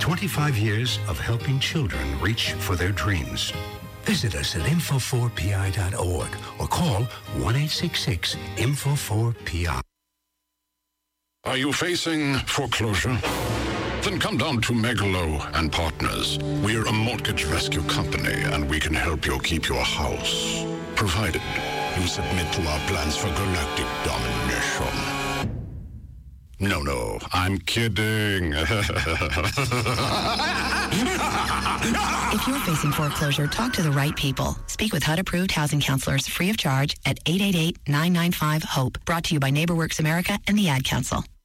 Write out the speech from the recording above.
25 years of helping children reach for their dreams. Visit us at info4pi.org or call 1-866-INFO4PI. Are you facing foreclosure? Then come down to Megalo and Partners. We're a mortgage rescue company, and we can help you keep your house, provided you submit to our plans for galactic domination. No, I'm kidding. If you're facing foreclosure, talk to the right people. Speak with HUD-approved housing counselors free of charge at 888-995-HOPE. Brought to you by NeighborWorks America and the Ad Council.